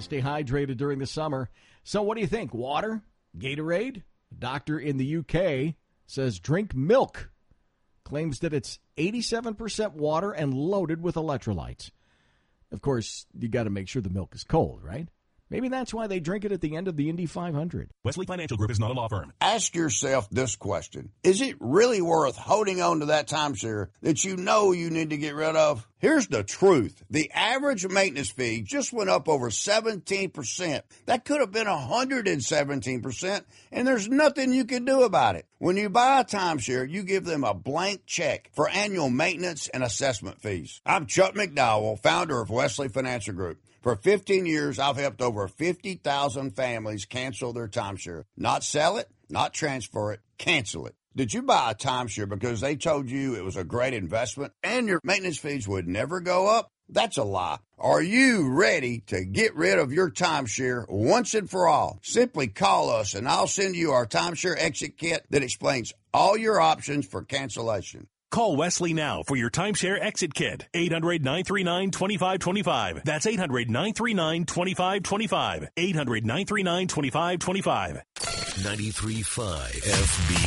stay hydrated during the summer. So what do you think? Water? Gatorade? A doctor in the UK says drink milk. Claims that it's 87% water and loaded with electrolytes. Of course, you got to make sure the milk is cold, right? Maybe that's why they drink it at the end of the Indy 500. Wesley Financial Group is not a law firm. Ask yourself this question. Is it really worth holding on to that timeshare that you know you need to get rid of? Here's the truth. The average maintenance fee just went up over 17%. That could have been 117%, and there's nothing you can do about it. When you buy a timeshare, you give them a blank check for annual maintenance and assessment fees. I'm Chuck McDowell, founder of Wesley Financial Group. For 15 years, I've helped over 50,000 families cancel their timeshare. Not sell it, not transfer it, cancel it. Did you buy a timeshare because they told you it was a great investment and your maintenance fees would never go up? That's a lie. Are you ready to get rid of your timeshare once and for all? Simply call us and I'll send you our timeshare exit kit that explains all your options for cancellation. Call Wesley now for your timeshare exit kit. 800-939-2525. That's 800-939-2525. 800-939-2525. 93.5 FB.